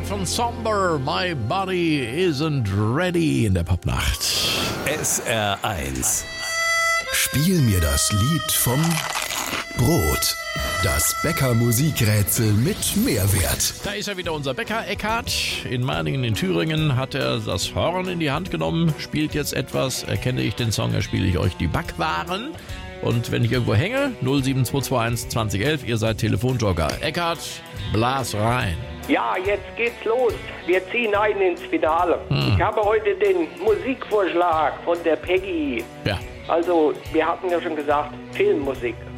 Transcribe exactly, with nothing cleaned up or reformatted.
von Somber, My Body Isn't Ready in der Popnacht. S R eins. Spiel mir das Lied vom Brot. Das Bäcker-Musikrätsel mit Mehrwert. Da ist ja wieder unser Bäcker Eckhard. In Meiningen in Thüringen hat er das Horn in die Hand genommen, spielt jetzt etwas. Erkenne ich den Song, erspiele ich euch die Backwaren. Und wenn ich irgendwo hänge, null sieben zwei zwei eins zwanzig elf, ihr seid Telefonjogger. Eckhard, blas rein. Ja, jetzt geht's los. Wir ziehen ein ins Finale. Hm. Ich habe heute den Musikvorschlag von der Peggy. Ja. Also, wir hatten ja schon gesagt, Filmmusik.